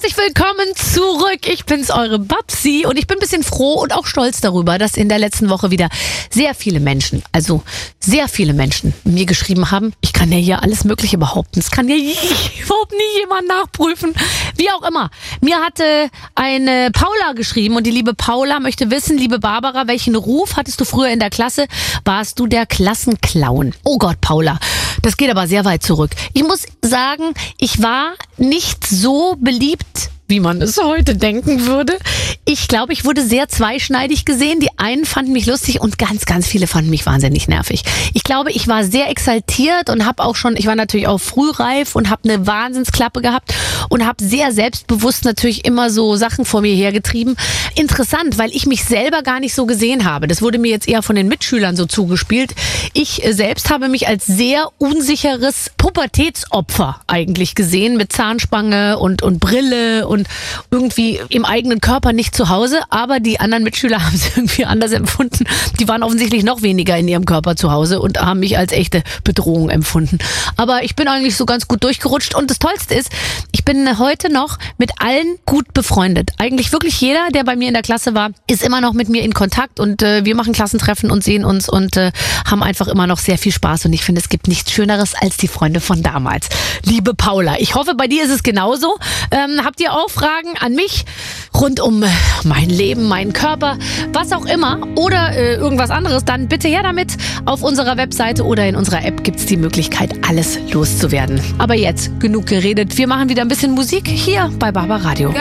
Herzlich willkommen zurück. Ich bin's, eure Babsi, und ich bin ein bisschen froh und auch stolz darüber, dass in der letzten Woche wieder sehr viele Menschen mir geschrieben haben. Ich kann ja hier alles Mögliche behaupten. Es kann ja überhaupt nie jemand nachprüfen. Wie auch immer. Mir hatte eine Paula geschrieben und die liebe Paula möchte wissen, liebe Barbara, welchen Ruf hattest du früher in der Klasse? Warst du der Klassenclown? Oh Gott, Paula, das geht aber sehr weit zurück. Ich muss sagen, ich war nicht so beliebt, wie man es heute denken würde. Ich glaube, ich wurde sehr zweischneidig gesehen. Die einen fanden mich lustig und ganz, ganz viele fanden mich wahnsinnig nervig. Ich glaube, ich war sehr exaltiert und ich war natürlich auch frühreif und habe eine Wahnsinnsklappe gehabt und habe sehr selbstbewusst natürlich immer so Sachen vor mir hergetrieben. Interessant, weil ich mich selber gar nicht so gesehen habe. Das wurde mir jetzt eher von den Mitschülern so zugespielt. Ich selbst habe mich als sehr unsicheres Pubertätsopfer eigentlich gesehen, mit Zahnspange und Brille und irgendwie im eigenen Körper nicht zu Hause, aber die anderen Mitschüler haben es irgendwie anders empfunden. Die waren offensichtlich noch weniger in ihrem Körper zu Hause und haben mich als echte Bedrohung empfunden. Aber ich bin eigentlich so ganz gut durchgerutscht und das Tollste ist, ich bin heute noch mit allen gut befreundet. Eigentlich wirklich jeder, der bei mir in der Klasse war, ist immer noch mit mir in Kontakt und wir machen Klassentreffen und sehen uns und haben einfach immer noch sehr viel Spaß und ich finde, es gibt nichts Schöneres als die Freunde von damals. Liebe Paula, ich hoffe, bei dir ist es genauso. Habt ihr auch Fragen an mich rund um mein Leben, meinen Körper, was auch immer oder irgendwas anderes, dann bitte her damit. Auf unserer Webseite oder in unserer App gibt's die Möglichkeit, alles loszuwerden. Aber jetzt genug geredet. Wir machen wieder ein bisschen Musik hier bei Barbaradio.